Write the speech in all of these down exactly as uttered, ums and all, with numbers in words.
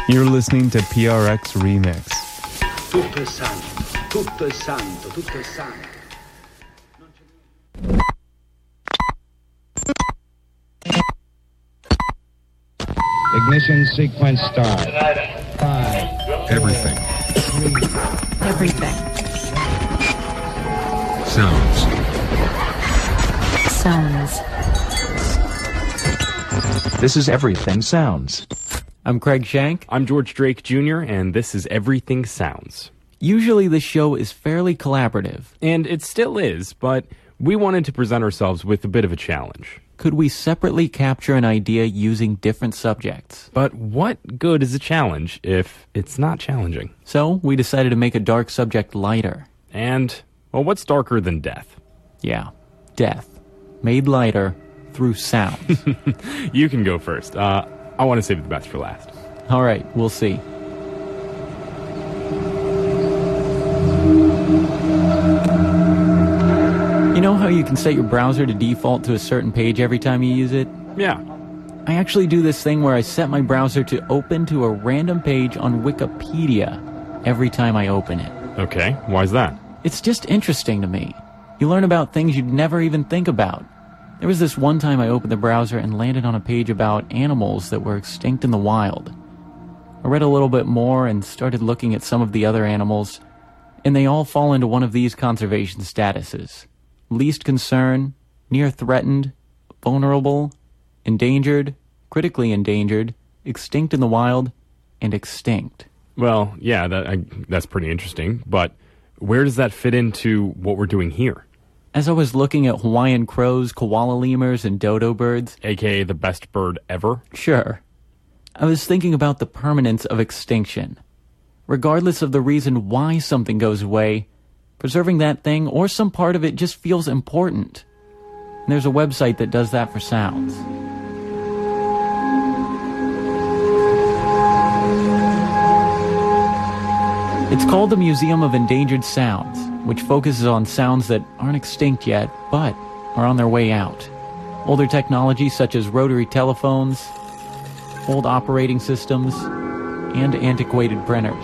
You're listening to P R X Remix. Tutto è santo, tutto è santo, tutto è santo. Ignition sequence start. Five. Everything. Three. Everything. Sounds. Sounds. This is Everything Sounds. I'm Craig Shank. I'm George Drake Junior, and this is Everything Sounds. Usually this show is fairly collaborative. And it still is, but we wanted to present ourselves with a bit of a challenge. Could we separately capture an idea using different subjects? But what good is a challenge if it's not challenging? So we decided to make a dark subject lighter. And, well, what's darker than death? Yeah, death. Made lighter through sounds. You can go first. Uh, I want to save the best for last. All right, we'll see. You know how you can set your browser to default to a certain page every time you use it? Yeah. I actually do this thing where I set my browser to open to a random page on Wikipedia every time I open it. Okay, why's that? It's just interesting to me. You learn about things you'd never even think about. There was this one time I opened the browser and landed on a page about animals that were extinct in the wild. I read a little bit more and started looking at some of the other animals, and they all fall into one of these conservation statuses. Least concern, near threatened, vulnerable, endangered, critically endangered, extinct in the wild, and extinct. Well, yeah, that, I, that's pretty interesting, but where does that fit into what we're doing here? As I was looking at Hawaiian crows, koala lemurs, and dodo birds, A K A the best bird ever? Sure. I was thinking about the permanence of extinction. Regardless of the reason why something goes away, preserving that thing or some part of it just feels important. And there's a website that does that for sounds. It's called the Museum of Endangered Sounds, which focuses on sounds that aren't extinct yet, but are on their way out. Older technology such as rotary telephones, old operating systems, and antiquated printers.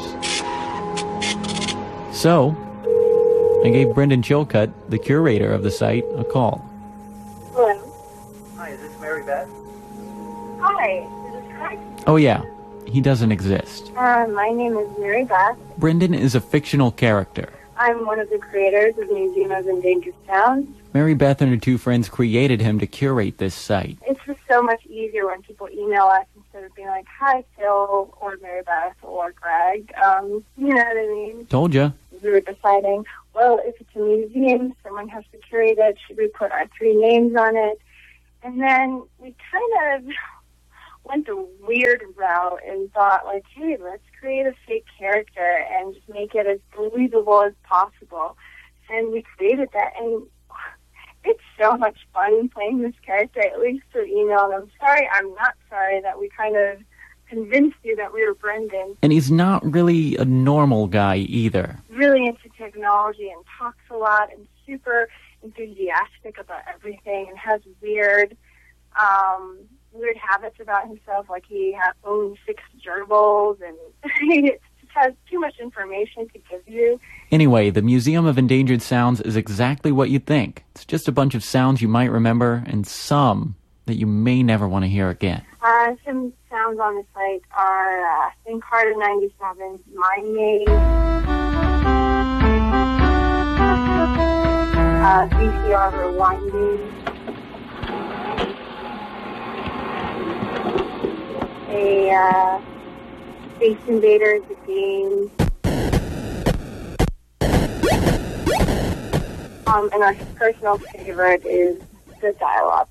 So, I gave Brendan Chilcutt, the curator of the site, a call. Hello. Hi, is this Mary Beth? Hi, is this Craig? Oh yeah, he doesn't exist. Uh, my name is Mary Beth. Brendan is a fictional character. I'm one of the creators of the Museum of Endangered Sounds. Mary Beth and her two friends created him to curate this site. It's just so much easier when people email us instead of being like, hi, Phil, or Mary Beth, or Greg. Um, you know what I mean? Told ya. We were deciding, well, if it's a museum, someone has to curate it. Should we put our three names on it? And then we kind of went the weird route and thought, like, hey, let's create a fake character and just make it as believable as possible. And we created that, and it's so much fun playing this character, at least through email. And I'm sorry, I'm not sorry that we kind of convinced you that we were Brendan. And he's not really a normal guy either. Really into technology and talks a lot and super enthusiastic about everything and has weird, um, weird habits about himself, like he has, owns six gerbils and he just has too much information to give you. Anyway, the Museum of Endangered Sounds is exactly what you'd think. It's just a bunch of sounds you might remember and some that you may never want to hear again. Uh, some sounds on the site are uh, Encarta ninety-seven, Mind Maze, uh, V C R Rewinding, a uh, Space Invaders, the game, um, and our personal favorite is the dial-up.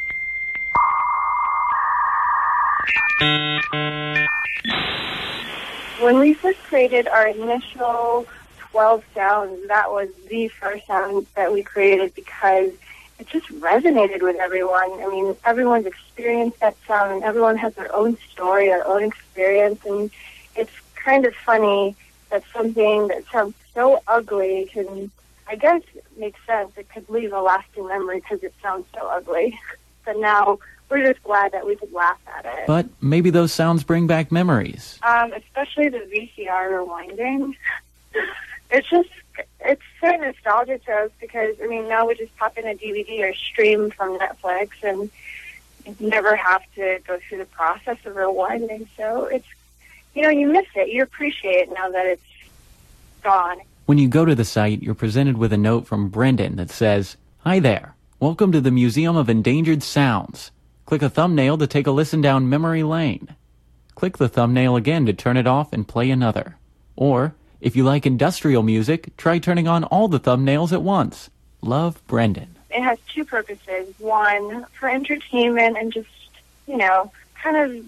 When we first created our initial twelve sounds, that was the first sound that we created because it just resonated with everyone. I mean, everyone's experienced that sound, and everyone has their own story, their own experience, and it's kind of funny that something that sounds so ugly can, I guess, make sense. It could leave a lasting memory because it sounds so ugly. But now we're just glad that we could laugh at it. But maybe those sounds bring back memories. Um, especially the V C R rewinding. It's just, it's so nostalgic to us because, I mean, now we just pop in a D V D or stream from Netflix and never have to go through the process of rewinding. So it's, you know, you miss it. You appreciate it now that it's gone. When you go to the site, you're presented with a note from Brendan that says, "Hi there. Welcome to the Museum of Endangered Sounds. Click a thumbnail to take a listen down memory lane. Click the thumbnail again to turn it off and play another. Or, if you like industrial music, try turning on all the thumbnails at once. Love, Brendan." It has two purposes. One, for entertainment and just, you know, kind of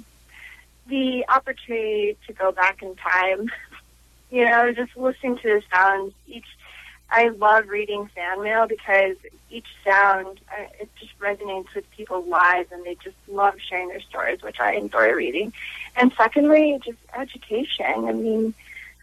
the opportunity to go back in time. You know, just listening to the sounds. Each, I love reading fan mail because each sound, uh, it just resonates with people's lives and they just love sharing their stories, which I enjoy reading. And secondly, just education. I mean,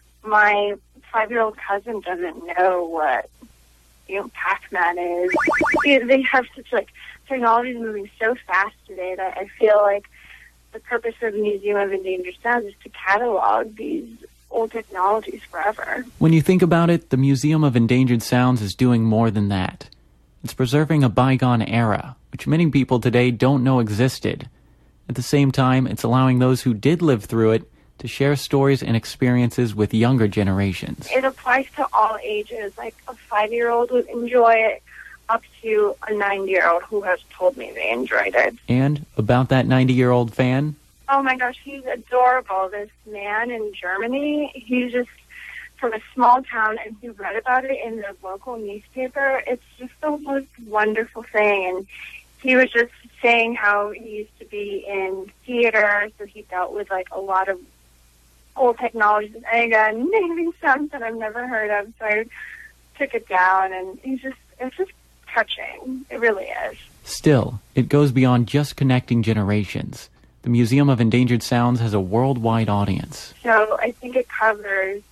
my five-year-old cousin doesn't know what, you know, Pac-Man is. They have such, like, technology is moving so fast today that I feel like the purpose of the Museum of Endangered Sounds is to catalog these old technologies forever. When you think about it, the Museum of Endangered Sounds is doing more than that. It's preserving a bygone era, which many people today don't know existed. At the same time, it's allowing those who did live through it to share stories and experiences with younger generations. It applies to all ages. Like a five-year-old would enjoy it up to a ninety-year-old who has told me they enjoyed it. And about that ninety-year-old fan? Oh my gosh, he's adorable. This man in Germany, he's just from a small town and he read about it in the local newspaper. It's just the most wonderful thing. And he was just saying how he used to be in theater, so he dealt with like a lot of old technologies, and I got naming sounds that I've never heard of, so I took it down, and he's just, it's just touching. It really is. Still, it goes beyond just connecting generations. The Museum of Endangered Sounds has a worldwide audience. So I think it covers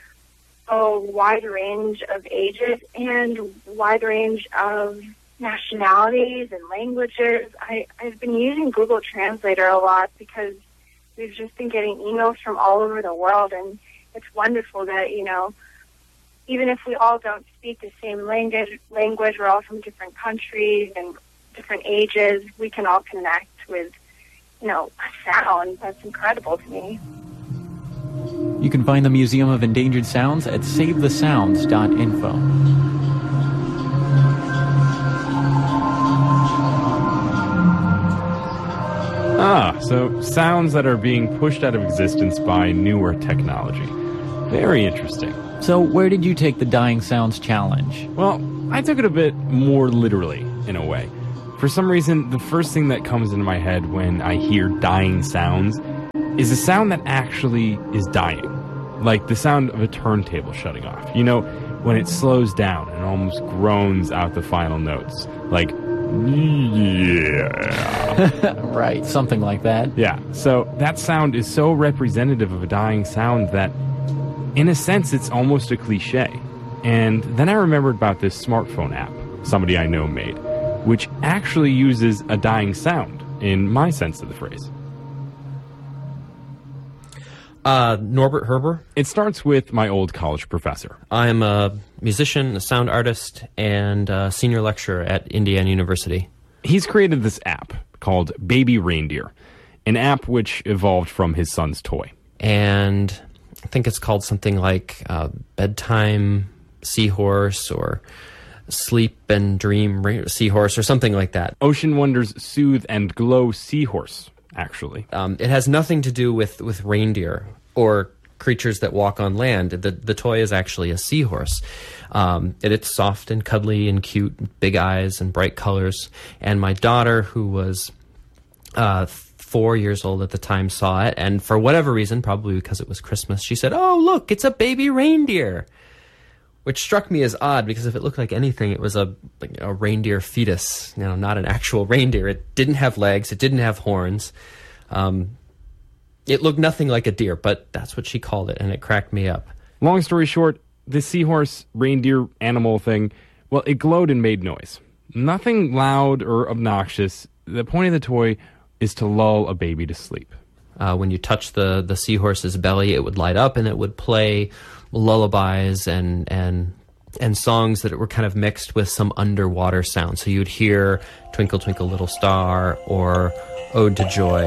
a wide range of ages and wide range of nationalities and languages. I, I've been using Google Translator a lot because we've just been getting emails from all over the world, and it's wonderful that, you know, even if we all don't speak the same language, language, we're all from different countries and different ages, we can all connect with, you know, a sound. That's incredible to me. You can find the Museum of Endangered Sounds at save the sounds dot info. Ah, so sounds that are being pushed out of existence by newer technology. Very interesting. So where did you take the Dying Sounds Challenge? Well, I took it a bit more literally, in a way. For some reason, the first thing that comes into my head when I hear dying sounds is a sound that actually is dying. Like the sound of a turntable shutting off. You know, when it slows down and almost groans out the final notes. Like, yeah. Right, something like that. Yeah, so that sound is so representative of a dying sound that, in a sense, it's almost a cliche. And then I remembered about this smartphone app somebody I know made, which actually uses a dying sound, in my sense of the phrase. Uh, Norbert Herber. It starts with my old college professor. I'm a musician, a sound artist, and a senior lecturer at Indiana University. He's created this app called Baby Reindeer, an app which evolved from his son's toy. And I think it's called something like uh, Bedtime Seahorse or Sleep and Dream Ra- Seahorse or something like that. Ocean Wonders Soothe and Glow Seahorse, actually. Um, it has nothing to do with, with reindeer or creatures that walk on land. The the toy is actually a seahorse. Um, it, it's soft and cuddly and cute, big eyes and bright colors. And my daughter, who was uh, four years old at the time, saw it. And for whatever reason, probably because it was Christmas, she said, "Oh, look, it's a baby reindeer." Which struck me as odd, because if it looked like anything, it was a, like a reindeer fetus, you know, not an actual reindeer. It didn't have legs. It didn't have horns. Um, it looked nothing like a deer, but that's what she called it, and it cracked me up. Long story short, this seahorse reindeer animal thing, well, it glowed and made noise. Nothing loud or obnoxious. The point of the toy is to lull a baby to sleep. Uh, when you touch the, the seahorse's belly, it would light up and it would play lullabies and and and songs that were kind of mixed with some underwater sounds. So you'd hear Twinkle Twinkle Little Star or Ode to Joy.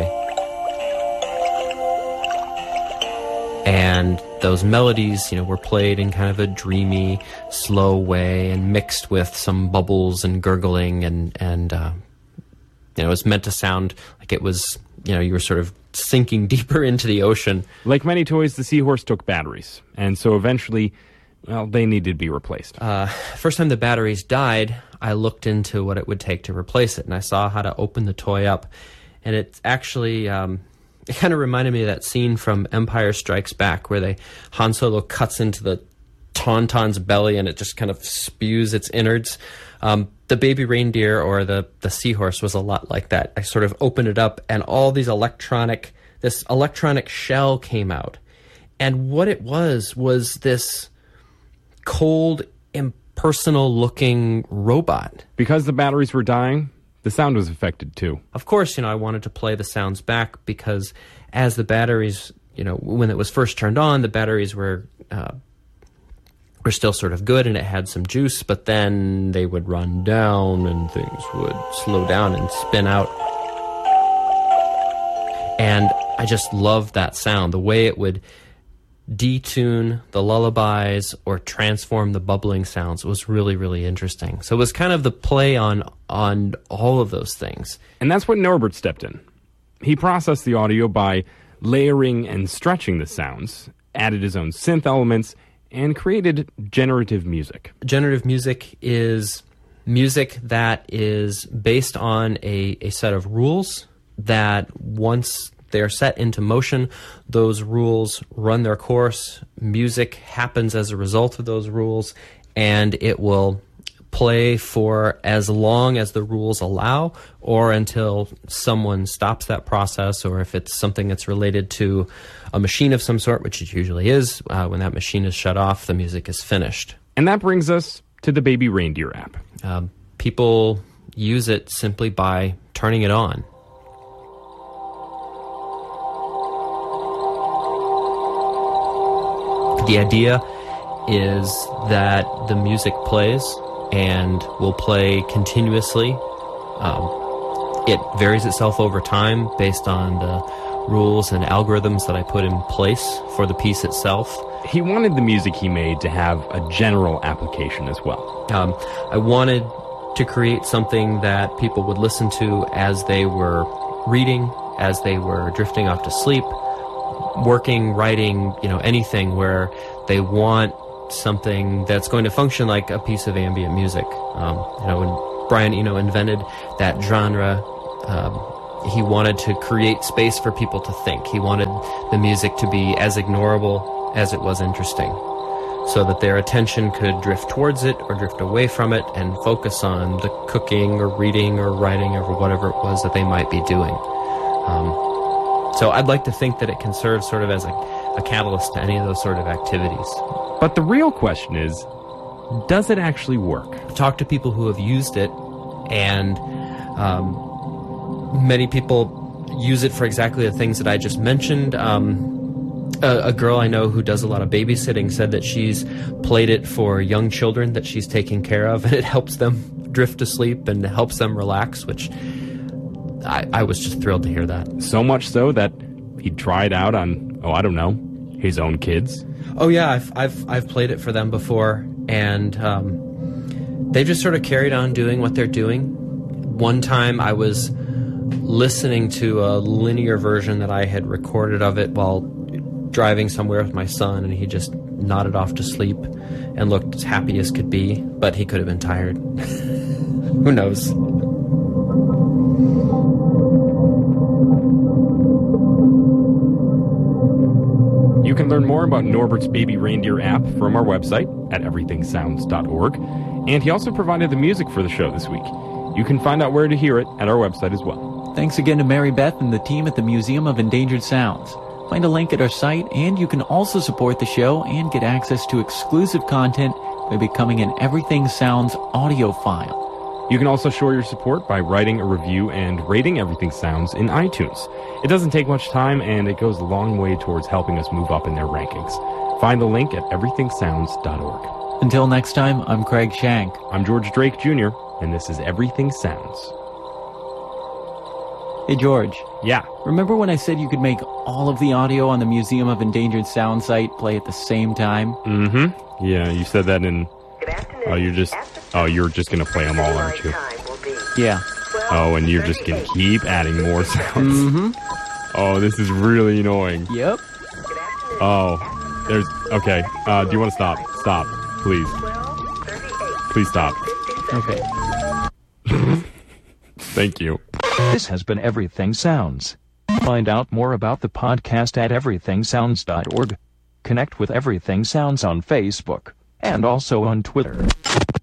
And those melodies, you know, were played in kind of a dreamy, slow way and mixed with some bubbles and gurgling and, and uh, you know, it was meant to sound like it was, you know, you were sort of sinking deeper into the ocean. Like many toys, the seahorse took batteries, and so eventually, well, they needed to be replaced. Uh, first time the batteries died, I looked into what it would take to replace it, and I saw how to open the toy up, and it actually, um, it kind of reminded me of that scene from Empire Strikes Back where they Han Solo cuts into the Tauntaun's belly and it just kind of spews its innards. Um, the baby reindeer or the, the seahorse was a lot like that. I sort of opened it up and all these electronic, this electronic shell came out. And what it was, was this cold, impersonal looking robot. Because the batteries were dying, the sound was affected too. Of course, you know, I wanted to play the sounds back because as the batteries, you know, when it was first turned on, the batteries were uh, were still sort of good and it had some juice, but then they would run down and things would slow down and spin out. And I just loved that sound, the way it would detune the lullabies or transform the bubbling sounds was really, really interesting. So it was kind of the play on on all of those things. And that's when Norbert stepped in. He processed the audio by layering and stretching the sounds, added his own synth elements, and created generative music. Generative music is music that is based on a, a set of rules that once they're set into motion, those rules run their course, music happens as a result of those rules, and it will play for as long as the rules allow or until someone stops that process, or if it's something that's related to a machine of some sort, which it usually is, uh, when that machine is shut off, the music is finished. And that brings us to the Baby Reindeer app. Um, people use it simply by turning it on. The idea is that the music plays and will play continuously. Um, it varies itself over time based on the rules and algorithms that I put in place for the piece itself. He wanted the music he made to have a general application as well. Um, I wanted to create something that people would listen to as they were reading, as they were drifting off to sleep, working, writing, you know, anything where they want something that's going to function like a piece of ambient music. Um, you know, when Brian Eno invented that genre, um, he wanted to create space for people to think. He wanted the music to be as ignorable as it was interesting, so that their attention could drift towards it or drift away from it and focus on the cooking or reading or writing or whatever it was that they might be doing. Um, so I'd like to think that it can serve sort of as a, a catalyst to any of those sort of activities. But the real question is, does it actually work? Talk to people who have used it, and um, many people use it for exactly the things that I just mentioned. Um, a, a girl I know who does a lot of babysitting said that she's played it for young children that she's taking care of, and it helps them drift to sleep and helps them relax, which I, I was just thrilled to hear that. So much so that he tried out on, oh, I don't know, his own kids. Oh yeah, I've I've I've played it for them before, and um, they've just sort of carried on doing what they're doing. One time I was listening to a linear version that I had recorded of it while driving somewhere with my son, and he just nodded off to sleep and looked as happy as could be, but he could have been tired. Who knows? You can learn more about Norbert's Baby Reindeer app from our website at everything sounds dot org, and he also provided the music for the show this week. You can find out where to hear it at our website as well. Thanks again to Mary Beth and the team at the Museum of Endangered Sounds. Find a link at our site, and you can also support the show and get access to exclusive content by becoming an Everything Sounds audiophile. You can also show your support by writing a review and rating Everything Sounds in iTunes. It doesn't take much time, and it goes a long way towards helping us move up in their rankings. Find the link at everything sounds dot org. Until next time, I'm Craig Shank. I'm George Drake Junior, and this is Everything Sounds. Hey, George. Yeah. Remember when I said you could make all of the audio on the Museum of Endangered Sound site play at the same time? Mm-hmm. Yeah, you said that in... Oh, you're just... Oh, you're just gonna play them all, aren't you? Yeah. Oh, and you're just gonna keep adding more sounds. Mm-hmm. Oh, this is really annoying. Yep. Oh, there's... Okay, uh, do you want to stop? Stop, please. Please stop. Okay. Thank you. This has been Everything Sounds. Find out more about the podcast at everything sounds dot org. Connect with Everything Sounds on Facebook and also on Twitter.